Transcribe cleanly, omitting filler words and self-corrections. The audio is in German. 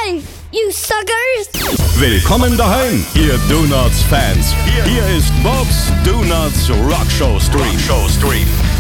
life, you suckers! Willkommen daheim, ihr Donuts-Fans. Hier ist Bob's Donuts Rockshow Stream.